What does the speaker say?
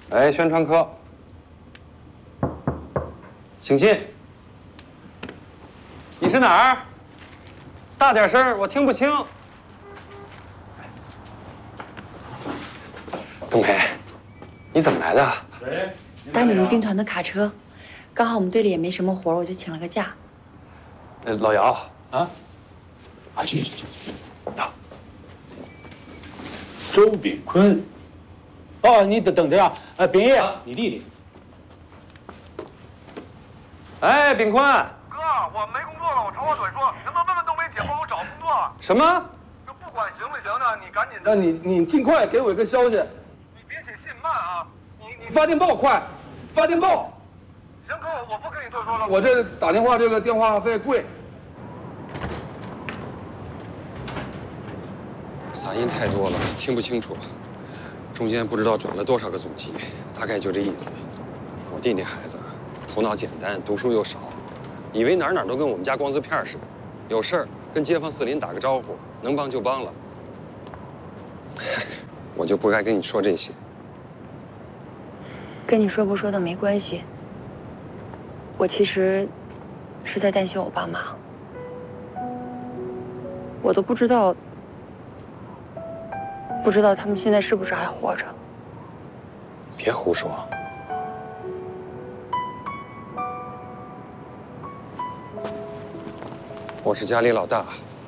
哎，宣传科，请进。你是哪儿？大点声，我听不清。东培，你怎么来的？ 喂， 搭你们兵团的卡车，刚好我们队里也没什么活，我就请了个假。 老姚啊， 去，走。 周炳坤。哦，你等着啊，炳业，你弟弟。 哎，炳坤。 哥，我没工作了，我长话短说，能不能问问东北姐帮我找工作？ 什么？ 这不管行不行呢？你赶紧的。 那你尽快给我一个消息。 你别写信慢啊！你发电报快，发电报。 行，哥，我不跟你多说了。 我这打电话这个电话费贵。 嗓音太多了，听不清楚。中间不知道转了多少个总机，大概就这意思。我弟那孩子，头脑简单，读书又少，以为哪都跟我们家光字片似的，有事儿跟街坊四邻打个招呼，能帮就帮了。我就不该跟你说这些。 跟你说不说的没关系，我其实是在担心我爸妈，我都不知道他们现在是不是还活着。 别胡说。我是家里老大，